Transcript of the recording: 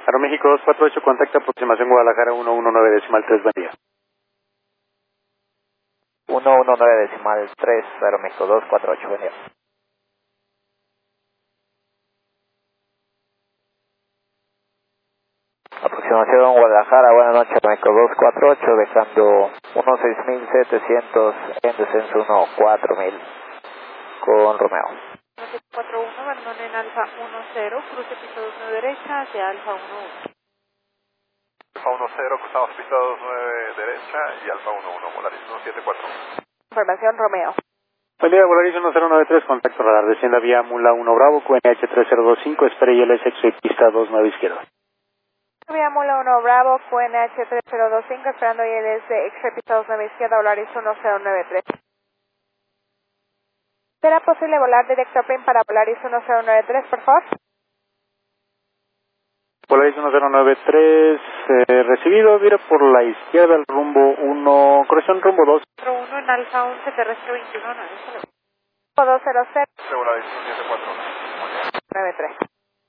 Aeroméxico 248, contacto aproximación Guadalajara 119.3, buen día. 119.3, Aeroméxico 248, buen día. Aproximación Guadalajara, buenas noches, Aeroméxico 248, dejando 16.700 en descenso 14.000 con Romeo. 41, Vernon en Alfa 10, cruce pista 29 derecha hacia Alfa 11. Alfa 10, cruzamos pista 29 derecha y Alfa 11, Volaris 174. Información Romeo. Buen día, Volaris 1093, contacto radar, descienda vía Mula 1 Bravo, QNH 3025, espere ILS exit pista 29 izquierda. Vía Mula 1 Bravo, QNH 3025, esperando ILS exit pista 29 izquierda, Volaris 1093. ¿Será posible volar directo a PIN para Volaris 1093, por favor? Volaris 1093, recibido, vira por la izquierda, el rumbo 1, corrección rumbo 2. 1 en Alfa 11, terrestre 21, 200. Volaris 174. 93.